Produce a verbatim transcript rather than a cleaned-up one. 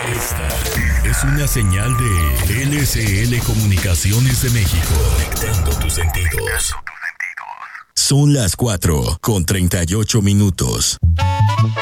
Esta es una señal de L C L Comunicaciones de México. Conectando tus sentidos. Son las cuatro con treinta y ocho minutos.